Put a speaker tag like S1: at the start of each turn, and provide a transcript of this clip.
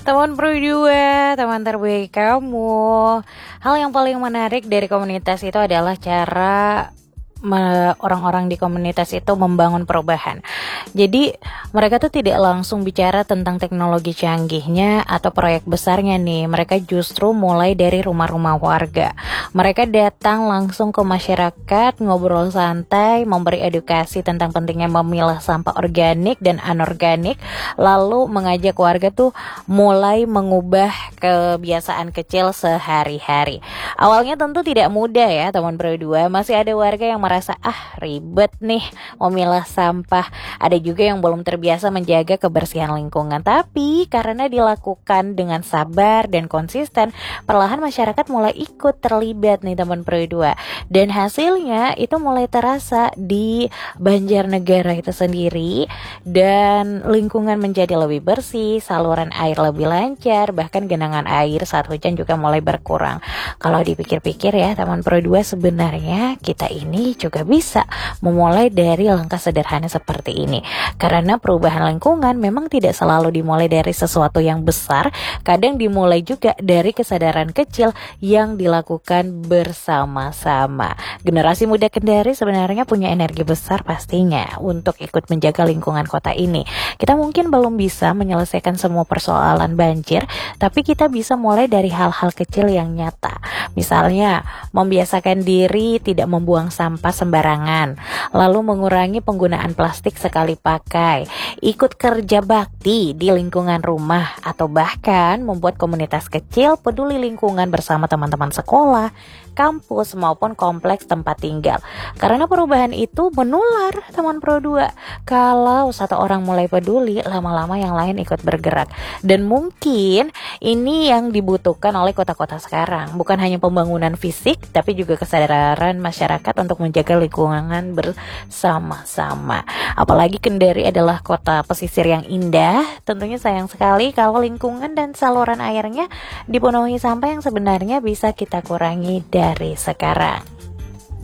S1: Teman Pro 2, teman terbaik kamu. Hal yang paling menarik dari komunitas itu adalah cara orang-orang di komunitas itu membangun perubahan. Jadi mereka tuh tidak langsung bicara tentang teknologi canggihnya atau proyek besarnya nih. Mereka justru mulai dari rumah-rumah warga. Mereka datang langsung ke masyarakat, ngobrol santai, memberi edukasi tentang pentingnya memilah sampah organik dan anorganik, lalu mengajak warga tuh mulai mengubah kebiasaan kecil sehari-hari. Awalnya tentu tidak mudah ya teman Pro 2. Masih ada warga yang merasa ribet nih memilah sampah. Ada juga yang belum terbiasa menjaga kebersihan lingkungan. Tapi karena dilakukan dengan sabar dan konsisten, perlahan masyarakat mulai ikut terlibat nih teman Pro 2. Dan hasilnya itu mulai terasa di Banjarnegara itu sendiri, dan lingkungan menjadi lebih bersih, saluran air lebih lancar, bahkan genangan air saat hujan juga mulai berkurang. Kalau dipikir-pikir ya teman Pro 2, sebenarnya kita ini juga bisa memulai dari langkah sederhana seperti ini. Karena perubahan lingkungan memang tidak selalu dimulai dari sesuatu yang besar, kadang dimulai juga dari kesadaran kecil yang dilakukan bersama-sama. Generasi muda Kendari sebenarnya punya energi besar pastinya untuk ikut menjaga lingkungan kota ini. Kita mungkin belum bisa menyelesaikan semua persoalan banjir, tapi kita bisa mulai dari hal-hal kecil yang nyata. Misalnya, membiasakan diri tidak membuang sampah sembarangan, lalu mengurangi penggunaan plastik sekali pakai, ikut kerja bakti di lingkungan rumah, atau bahkan membuat komunitas kecil peduli lingkungan bersama teman-teman sekolah, kampus maupun kompleks tempat tinggal. Karena perubahan itu menular teman Pro 2. Kalau satu orang mulai peduli, lama-lama yang lain ikut bergerak. Dan mungkin ini yang dibutuhkan oleh kota-kota sekarang. Bukan hanya pembangunan fisik, tapi juga kesadaran masyarakat untuk menjaga lingkungan bersama-sama. Apalagi Kendari adalah kota pesisir yang indah. Tentunya sayang sekali kalau lingkungan dan saluran airnya dipenuhi sampah yang sebenarnya bisa kita kurangi dari sekarang.